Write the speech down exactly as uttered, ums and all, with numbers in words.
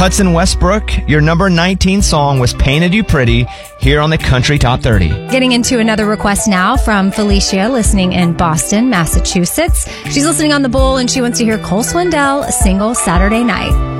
Hudson Westbrook, your number nineteen song was Painted You Pretty here on the Country Top thirty. Getting into another request now from Felicia, listening in Boston, Massachusetts. She's listening on the Bull, and she wants to hear Cole Swindell, Single Saturday Night.